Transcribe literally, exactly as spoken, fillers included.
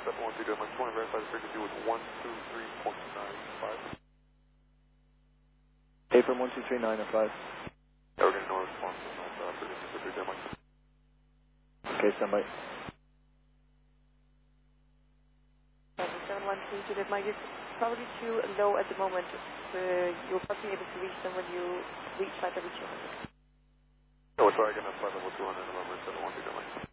seven one two, Denmark twenty, verify the frequency with one two three point nine five. A from one two three nine oh five. Okay, no response on that, uh, frequency for three, Denmark. Okay, standby. seven one two, Denmark, it's probably too low at the moment. Uh, you'll probably be able to reach them when you reach five level two hundred. Oh, sorry, again, that's five level two hundred, November seven one two, Denmark.